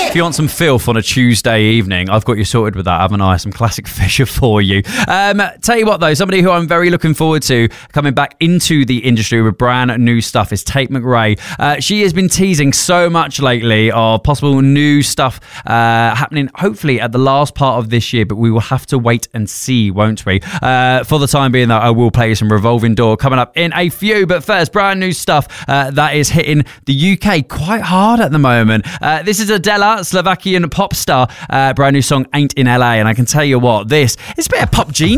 If you want some filth on a Tuesday evening, I've got you sorted with that, haven't I? Some classic Fisher for you. Tell you what, though, somebody who I'm very looking forward to coming back into the industry with brand new stuff is Tate McRae. She has been teasing so much lately of possible new stuff happening, hopefully at the last part of this year, but we will have to wait and see, won't we? For the time being, though, I will play you some Revolving Door coming up in a few, but first, brand new stuff that is hitting the UK quite hard at the moment. This is Adela, Slovakian pop star, brand new song Ain't in LA, and I can tell you what, this is a bit of pop genius.